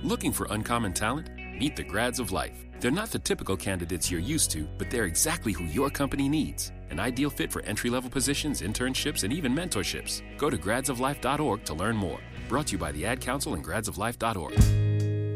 Looking for uncommon talent? Meet the Grads of Life. They're not the typical candidates you're used to, but they're exactly who your company needs. An ideal fit for entry-level positions, internships, and even mentorships. Go to gradsoflife.org to learn more. Brought to you by the Ad Council and gradsoflife.org.